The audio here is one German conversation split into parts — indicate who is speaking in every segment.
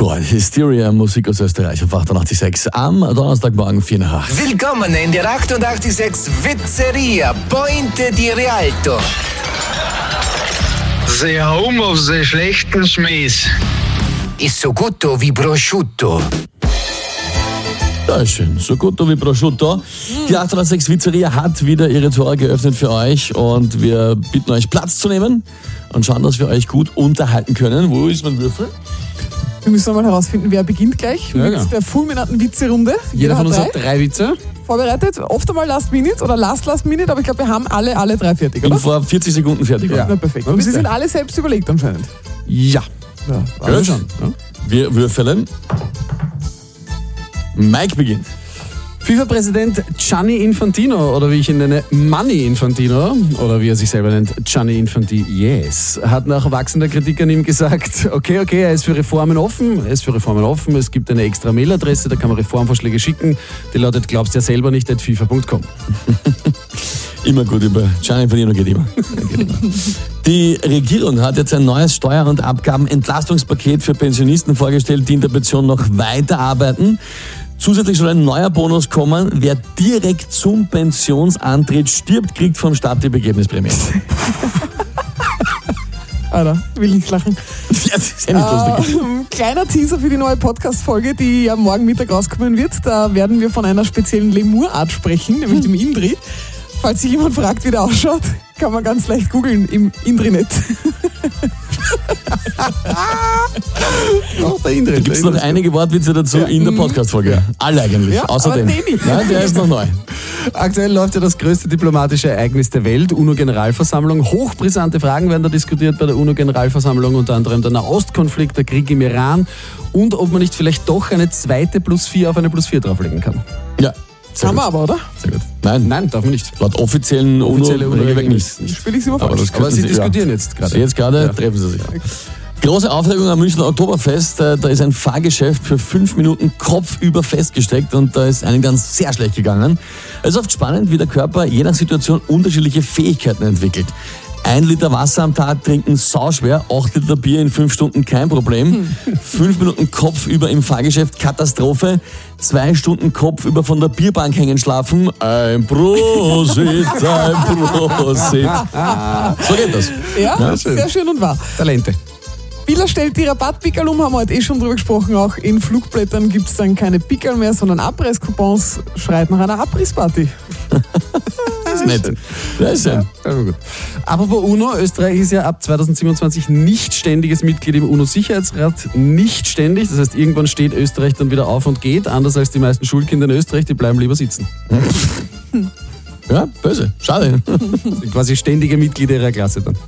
Speaker 1: Freud, Hysteria, Musik aus Österreich auf 88.6 am Donnerstagmorgen 4 nach 8.
Speaker 2: Willkommen in der 88.6 Pizzeria Pointe di Rialto.
Speaker 3: Sie haben auf den schlechten Schmähs.
Speaker 2: Ist so gutto wie prosciutto.
Speaker 1: Ja, schön. So gut wie Prosciutto. Die 806 Pizzeria hat wieder ihre Tore geöffnet für euch und wir bitten euch Platz zu nehmen und schauen, dass wir euch gut unterhalten können. Wo ist mein Würfel?
Speaker 4: Wir müssen nochmal herausfinden, wer beginnt gleich mit
Speaker 5: genau.
Speaker 4: der fulminanten Witze-Runde.
Speaker 5: Jeder von uns hat 3 Witze.
Speaker 4: Vorbereitet, oft einmal Last Minute oder Last Minute, aber ich glaube, wir haben alle 3 fertig,
Speaker 1: Bin
Speaker 4: oder?
Speaker 1: vor 40 Sekunden fertig.
Speaker 5: Ja.
Speaker 4: Na, perfekt.
Speaker 5: Na,
Speaker 4: Und sie
Speaker 5: bitte.
Speaker 4: sind alle selbst überlegt anscheinend.
Speaker 5: Ja.
Speaker 4: Ja,
Speaker 1: Gut.
Speaker 5: Schon. Ja.
Speaker 1: Wir würfeln. Mike beginnt.
Speaker 5: FIFA-Präsident Gianni Infantino, oder wie ich ihn nenne, Manni Infantino, oder wie er sich selber nennt, Gianni Infantino, yes, hat nach wachsender Kritik an ihm gesagt, okay, er ist für Reformen offen, es gibt eine extra Mailadresse, da kann man Reformvorschläge schicken, die lautet glaubst ja selber nicht@fifa.com.
Speaker 1: Immer gut, über Gianni Infantino geht immer. Die Regierung hat jetzt ein neues Steuer- und Abgabenentlastungspaket für Pensionisten vorgestellt, die in der Pension noch weiterarbeiten. Zusätzlich soll ein neuer Bonus kommen. Wer direkt zum Pensionsantritt stirbt, kriegt vom Staat die Begräbnisprämie.
Speaker 4: Alter, will nicht lachen.
Speaker 1: Ja, das ist ja nicht lustig.
Speaker 4: Kleiner Teaser für die neue Podcast-Folge, die ja morgen Mittag rauskommen wird. Da werden wir von einer speziellen Lemur-Art sprechen, nämlich dem Indri. Falls sich jemand fragt, wie der ausschaut, kann man ganz leicht googeln im Indrinet.
Speaker 5: Auch der Indre.
Speaker 1: Da gibt es noch einige Wortwitze dazu in der Podcast-Folge. Alle eigentlich,
Speaker 4: Ja,
Speaker 1: außer
Speaker 4: aber
Speaker 1: den.
Speaker 4: den nicht.
Speaker 1: Nein, der ist noch neu.
Speaker 5: Aktuell läuft ja das größte diplomatische Ereignis der Welt, UNO-Generalversammlung. Hochbrisante Fragen werden da diskutiert bei der UNO-Generalversammlung, unter anderem der Nahostkonflikt, der Krieg im Iran und ob man nicht vielleicht doch eine zweite +4 auf eine +4 drauflegen kann.
Speaker 1: Ja, sehr
Speaker 4: Haben wir
Speaker 1: gut.
Speaker 4: aber, oder?
Speaker 1: Sehr gut. Nein,
Speaker 5: Nein, darf man nicht.
Speaker 1: laut offiziellen
Speaker 5: Offizielle
Speaker 1: UNO-Regelwerk
Speaker 5: UNO-Regeln
Speaker 1: nicht.
Speaker 4: Spiele ich es immer
Speaker 1: Aber,
Speaker 4: falsch.
Speaker 1: das
Speaker 5: Aber
Speaker 1: könnten
Speaker 5: Sie
Speaker 1: Sie
Speaker 5: diskutieren jetzt gerade.
Speaker 1: Jetzt gerade treffen Sie sich. Große Aufregung am Münchner Oktoberfest. Da ist ein Fahrgeschäft für 5 Minuten kopfüber festgesteckt und da ist einem dann sehr schlecht gegangen. Es ist oft spannend, wie der Körper je nach Situation unterschiedliche Fähigkeiten entwickelt. 1 Liter Wasser am Tag trinken, sauschwer, 8 Liter Bier in 5 Stunden, kein Problem. 5 Minuten kopfüber im Fahrgeschäft, Katastrophe. 2 Stunden kopfüber von der Bierbank hängen schlafen. Ein Prosit, ein Prosit. So geht das.
Speaker 4: Ja, sehr schön und wahr.
Speaker 5: Talente.
Speaker 4: Billa stellt die Rabattpickerl um, haben wir heute schon drüber gesprochen. Auch in Flugblättern gibt es dann keine Pickerl mehr, sondern Abrisscoupons. Schreit nach einer Abrissparty.
Speaker 1: Das ist nett. Das ist schön.
Speaker 5: Ja, gut. Apropos UNO, Österreich ist ja ab 2027 nicht ständiges Mitglied im UNO-Sicherheitsrat. Nicht ständig, das heißt, irgendwann steht Österreich dann wieder auf und geht. Anders als die meisten Schulkinder in Österreich, die bleiben lieber sitzen.
Speaker 1: Ja, böse. Schade.
Speaker 5: Sind quasi ständige Mitglieder ihrer Klasse dann.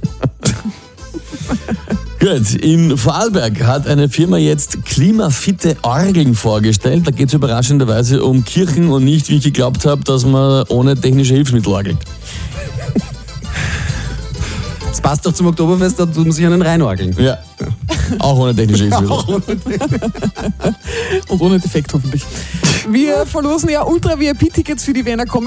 Speaker 1: Gut, in Vorarlberg hat eine Firma jetzt klimafitte Orgeln vorgestellt. Da geht es überraschenderweise um Kirchen und nicht, wie ich geglaubt habe, dass man ohne technische Hilfsmittel orgelt.
Speaker 5: Das passt doch zum Oktoberfest, da tut man sich einen reinorgeln.
Speaker 1: Ja, auch ohne technische Hilfsmittel.
Speaker 4: Und ohne Defekt hoffentlich. Wir verlosen ja Ultra-VIP-Tickets für die Wiener Comedy